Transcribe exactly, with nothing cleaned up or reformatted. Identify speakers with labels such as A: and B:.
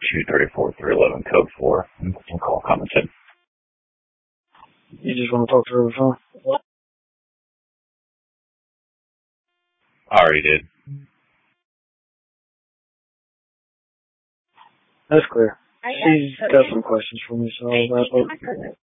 A: two thirty-four three eleven code four. Call comments in.
B: You just want to talk to her over the phone?
A: I already did.
B: That's clear. She's got some questions for me, so I'll wrap up.